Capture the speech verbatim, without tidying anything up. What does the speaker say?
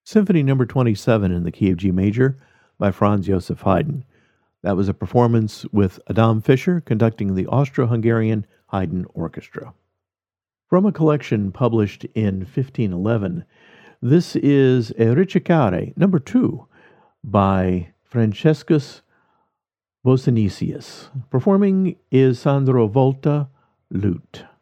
Symphony Number twenty-seven in the key of G major by Franz Joseph Haydn. That was a performance with Adam Fischer conducting the Austro-Hungarian Haydn Orchestra. From a collection published in fifteen eleven, this is a Ricercare Number two by Francescus Bosanicius. Performing is Sandro Volta, lute.